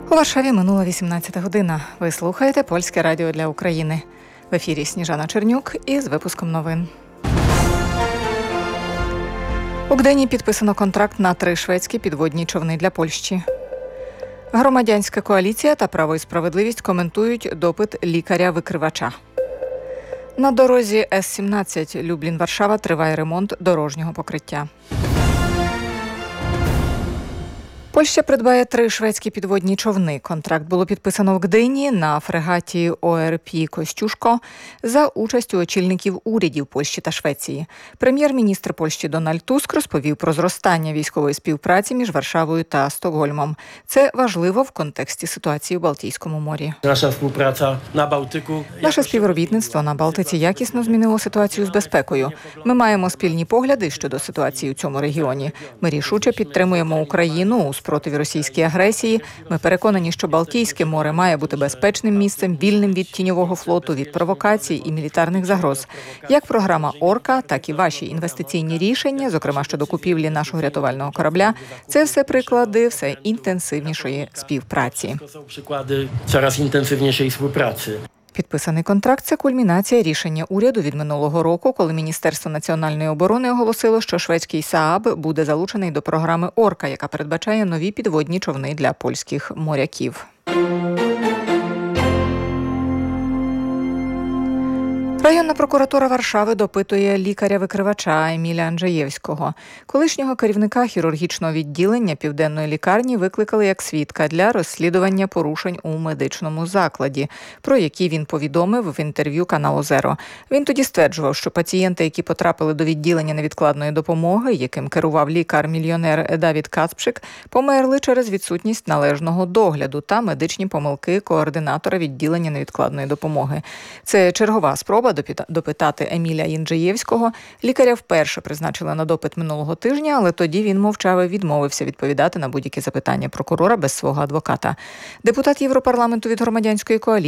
У Варшаві минула 18 година. Ви слухаєте Польське радіо для України. В ефірі Сніжана Чернюк із випуском новин. У Гдині підписано контракт на 3 шведські підводні човни для Польщі. Громадянська коаліція та «Право і справедливість» коментують допит лікаря-викривача. На дорозі С-17 Люблін-Варшава триває ремонт дорожнього покриття. Польща придбає 3 шведські підводні човни. Контракт було підписано в Гдині на фрегаті ОРП «Костюшко» за участю очільників урядів Польщі та Швеції. Прем'єр-міністр Польщі Дональд Туск розповів про зростання військової співпраці між Варшавою та Стокгольмом. Це важливо в контексті ситуації у Балтійському морі. Наше співробітництво на Балтиці якісно змінило ситуацію з безпекою. Ми маємо спільні погляди щодо ситуації у цьому регіоні. Ми рішуче підтримуємо Україну у спротиві російській агресії. Ми переконані, що Балтійське море має бути безпечним місцем, вільним від тіньового флоту, від провокацій і мілітарних загроз. Як програма «Орка», так і ваші інвестиційні рішення, зокрема щодо купівлі нашого рятувального корабля, це все приклади все інтенсивнішої співпраці. Підписаний контракт – це кульмінація рішення уряду від минулого року, коли Міністерство національної оборони оголосило, що шведський СААБ буде залучений до програми «Орка», яка передбачає нові підводні човни для польських моряків. Районна прокуратура Варшави допитує лікаря-викривача Еміля Анджеєвського. Колишнього керівника хірургічного відділення Південної лікарні викликали як свідка для розслідування порушень у медичному закладі, про які він повідомив в інтерв'ю каналу «Зеро». Він тоді стверджував, що пацієнти, які потрапили до відділення невідкладної допомоги, яким керував лікар-мільйонер Давід Кацпшик, померли через відсутність належного догляду та медичні помилки координатора відділення невідкладної допомоги. Це чергова спроба допитати Еміля Інджеєвського. Лікаря вперше призначили на допит минулого тижня, але тоді він мовчав і відмовився відповідати на будь-які запитання прокурора без свого адвоката. Депутат Європарламенту від громадянської коаліції